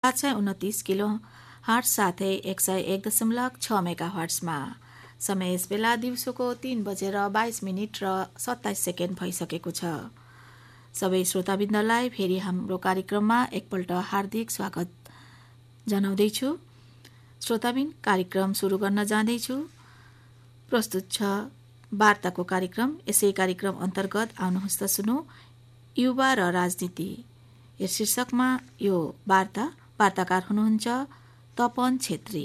729 kilo hertz साथै 101.6 mega हर्ट्जमा। समय यस बेला दिउँसोको 3:22 र 27 सेकेन्ड भइसकेको छ। सबै श्रोताबिन्दलाई फेरि हाम्रो कार्यक्रममा एकपल्ट हार्दिक स्वागत जनाउँदैछु। श्रोताबिन, कार्यक्रम सुरु गर्न जाँदैछु। प्रस्तुत छ वार्ताको कार्यक्रम। यसै कार्यक्रम अन्तर्गत आउनुहोस् त सुनौ युवा र राजनीति। यस शीर्षकमा यो वार्ताकार हुनुहुन्छ तपन छेत्री।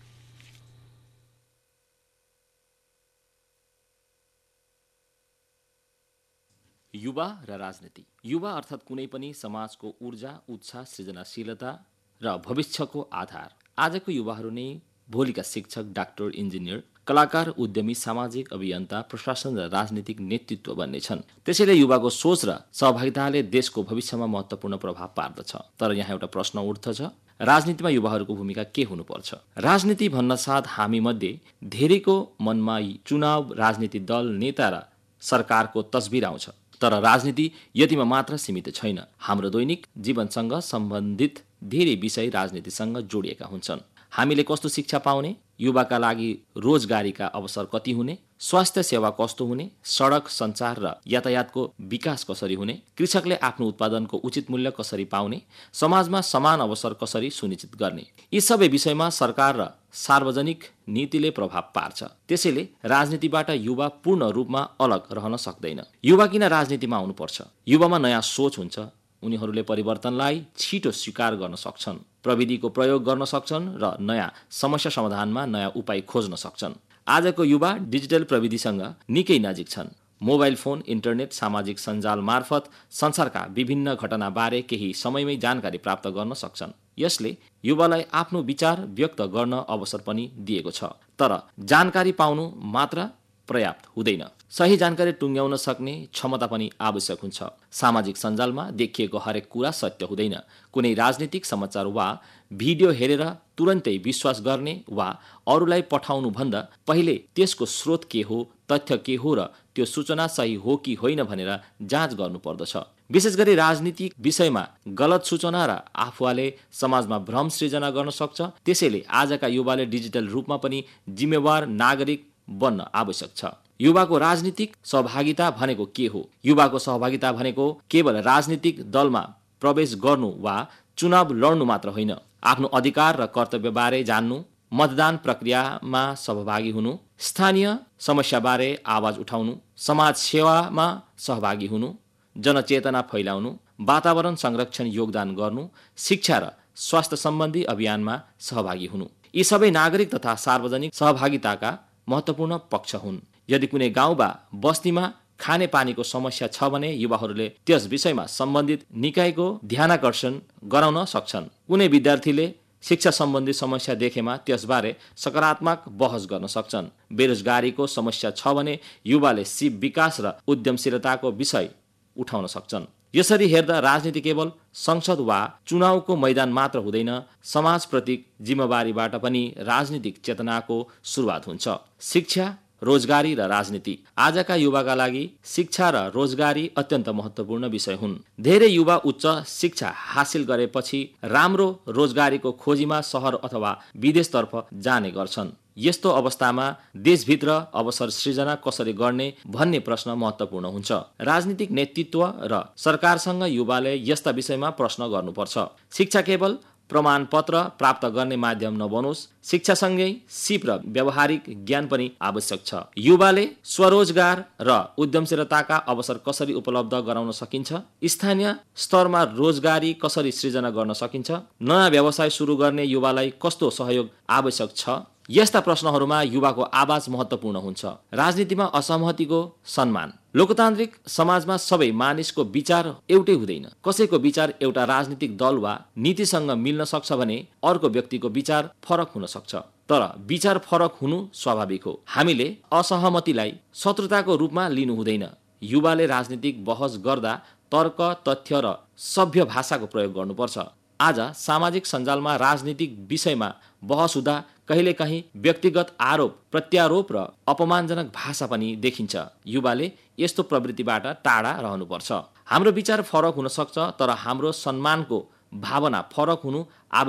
युवा र राजनीति। युवा अर्थात् कुनै पनि समाजको ऊर्जा, उत्साह, सृजनाशीलता र भविष्यको आधार। आजको युवाहरू नै भोलिका शिक्षक, डाक्टर, इन्जिनियर, कलाकार, उद्यमी, सामाजिक अभियन्ता, प्रशासन र राजनीतिक नेतृत्व बन्ने छन्। त्यसैले युवाको सोच र सहभागिताले देशको भविष्यमा महत्त्वपूर्ण प्रभाव पार्दछ। तर यहाँ एउटा प्रश्न उठ्दछ, राजनीतिमा युवाहरूको भूमिका के हुनुपर्छ? राजनीति भन्न साथ हामी मध्ये धेरैको मनमा चुनाव, राजनीति दल, नेता र सरकारको तस्बिर आउँछ। तर राजनीति यतिमा मात्र सीमित छैन। हाम्रो दैनिक जीवनसँग सम्बन्धित धेरै विषय राजनीतिसँग जोडिएका हुन्छन्। हामीले कस्तो शिक्षा पाउने, युवाका लागि रोजगारीका अवसर कति हुने, स्वास्थ्य सेवा कस्तो हुने, सडक, सञ्चार र यातायातको विकास कसरी हुने, कृषकले आफ्नो उत्पादनको उचित मूल्य कसरी पाउने, समाजमा समान अवसर कसरी सुनिश्चित गर्ने, यी सबै विषयमा सरकार र सार्वजनिक नीतिले प्रभाव पार्छ। त्यसैले राजनीतिबाट युवा पूर्ण रूपमा अलग रहन सक्दैन। युवा किन राजनीतिमा आउनुपर्छ? युवामा नयाँ सोच हुन्छ। उनीहरूले परिवर्तनलाई छिटो स्वीकार गर्न सक्छन्, प्रविधिको प्रयोग गर्न सक्छन् र नयाँ समस्या समाधानमा नयाँ उपाय खोज्न सक्छन्। आजको युवा डिजिटल प्रविधिसँग निकै नजिक छन्। मोबाइल फोन, इन्टरनेट, सामाजिक सञ्जाल मार्फत संसारका विभिन्न घटनाबारे केही समयमै जानकारी प्राप्त गर्न सक्छन्। यसले युवालाई आफ्नो विचार व्यक्त गर्न अवसर पनि दिएको छ। तर जानकारी पाउनु मात्र पर्याप्त हुँदैन। सही जानकारी टुङ्ग्याउन सक्ने क्षमता पनि आवश्यक हुन्छ। सामाजिक सञ्जालमा देखिएको हरेक कुरा सत्य हुँदैन। कुनै राजनीतिक समाचार वा भिडियो हेरेर तुरन्तै विश्वास गर्ने वा अरूलाई पठाउनुभन्दा पहिले त्यसको स्रोत के हो, तथ्य के हो र त्यो सूचना सही हो कि होइन भनेर जाँच गर्नुपर्दछ। विशेष गरी राजनीतिक विषयमा गलत सूचना र अफवाहले समाजमा भ्रम सृजना गर्न सक्छ। त्यसैले आजका युवाले डिजिटल रूपमा पनि जिम्मेवार नागरिक बन्न आवश्यक छ। युवाको राजनीतिक सहभागिता भनेको के हो? युवाको सहभागिता भनेको केवल राजनीतिक दलमा प्रवेश गर्नु वा चुनाव लड्नु मात्र होइन। आफ्नो अधिकार र कर्तव्यबारे जान्नु, मतदान प्रक्रियामा सहभागी हुनु, स्थानीय समस्याबारे आवाज उठाउनु, समाज सेवामा सहभागी हुनु, जनचेतना फैलाउनु, वातावरण संरक्षण योगदान गर्नु, शिक्षा र स्वास्थ्य सम्बन्धी अभियानमा सहभागी हुनु, यी सबै नागरिक तथा सार्वजनिक सहभागिताका महत्त्वपूर्ण पक्ष हुन्। यदि कुनै गाउँ वा बस्तीमा खाने पानीको समस्या छ भने युवाहरूले त्यस विषयमा सम्बन्धित निकायको ध्यानाकर्षण गराउन सक्छन्। कुनै विद्यार्थीले शिक्षा सम्बन्धी समस्या देखेमा त्यसबारे सकारात्मक बहस गर्न सक्छन्। बेरोजगारीको समस्या छ भने युवाले सिप विकास र उद्यमशीलताको विषय उठाउन सक्छन्। यसरी हेर्दा राजनीति केवल संसद वा चुनावको मैदान मात्र हुँदैन, समाजप्रति जिम्मेवारीबाट पनि राजनीतिक चेतनाको सुरुवात हुन्छ। शिक्षा, रोजगारी र राजनीति। आजका युवाका लागि शिक्षा र रोजगारी अत्यन्त महत्त्वपूर्ण विषय हुन्। धेरै युवा उच्च शिक्षा हासिल गरेपछि राम्रो रोजगारीको खोजीमा सहर अथवा विदेशतर्फ जाने गर्छन्। यस्तो अवस्थामा देशभित्र अवसर सृजना कसरी गर्ने भन्ने प्रश्न महत्त्वपूर्ण हुन्छ। राजनीतिक नेतृत्व र सरकारसँग युवाले यस्ता विषयमा प्रश्न गर्नुपर्छ। शिक्षा केवल प्रमाणपत्र प्राप्त गर्ने माध्यम नबनोस्, शिक्षासँगै सिप र व्यावहारिक ज्ञान पनि आवश्यक छ। युवाले स्वरोजगार र उद्यमशीलताका अवसर कसरी उपलब्ध गराउन सकिन्छ, स्थानीय स्तरमा रोजगारी कसरी सृजना गर्न सकिन्छ, नयाँ व्यवसाय सुरु गर्ने युवालाई कस्तो सहयोग आवश्यक छ, यस्ता प्रश्नहरूमा युवाको आवाज महत्त्वपूर्ण हुन्छ। राजनीतिमा असहमतिको सम्मान। लोकतान्त्रिक समाजमा सबै मानिसको विचार एउटै हुँदैन। कसैको विचार एउटा राजनीतिक दल वा नीतिसँग मिल्न सक्छ भने अर्को व्यक्तिको विचार फरक हुन सक्छ। तर विचार फरक हुनु स्वाभाविक हो। हामीले असहमतिलाई शत्रुताको रूपमा लिनु हुँदैन। युवाले राजनीतिक बहस गर्दा तर्क, तथ्य र सभ्य भाषाको प्रयोग गर्नुपर्छ। आज सामाजिक सञ्जालमा राजनीतिक विषयमा बहस हुँदा कहिलेकाहीँ व्यक्तिगत आरोप, प्रत्यारोप र अपमानजनक भाषा पनि देखिन्छ। युवाले यस्तो प्रवृत्तिबाट टाढा रहनुपर्छ। हाम्रो विचार फरक हुन सक्छ, तर हाम्रो सम्मानको भावना फरक हुनु